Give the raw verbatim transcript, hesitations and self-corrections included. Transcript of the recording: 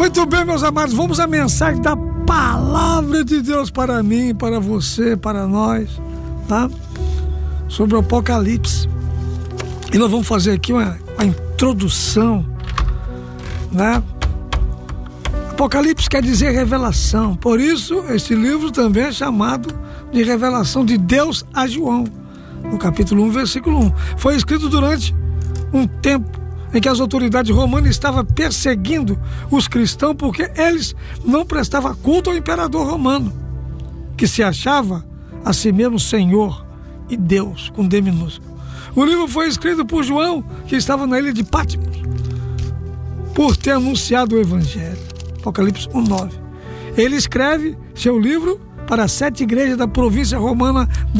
Muito bem, meus amados, vamos à mensagem da palavra de Deus para mim, para você, para nós, tá? Sobre o Apocalipse. E nós vamos fazer aqui uma, uma introdução, né? Apocalipse quer dizer revelação, por isso esse livro também é chamado de revelação de Deus a João, no capítulo um, versículo um. Foi escrito durante um tempo em que as autoridades romanas estavam perseguindo os cristãos porque eles não prestavam culto ao imperador romano, que se achava a si mesmo Senhor e Deus, com D minúsculo. O livro foi escrito por João, que estava na ilha de Patmos, por ter anunciado o Evangelho. Apocalipse um, nove. Ele escreve seu livro para sete igrejas da província romana